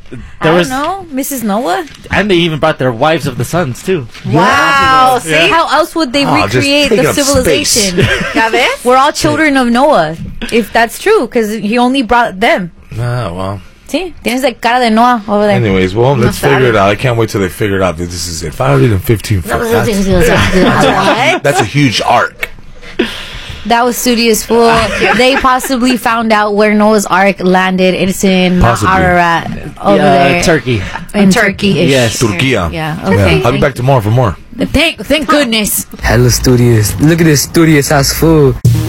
I don't know, Mrs. Noah. And they even brought their wives of the suns too. Wow. See, how else would they recreate the civilization? We're all children of Noah, if that's true, because he only brought them. Well. Sí, tienes la cara de Noah over there. Anyways, well, let's figure it out. I can't wait till they figure it out that this is it. 515 foot. That's a huge arc. That was studious, fool. They possibly found out where Noah's Ark landed. It's in Ararat over there. Turkey. In Turkey-ish. Yes. Turkiya. Yeah, okay. I'll be back tomorrow for more. Thank goodness. Hella studious. Look at this studious ass fool.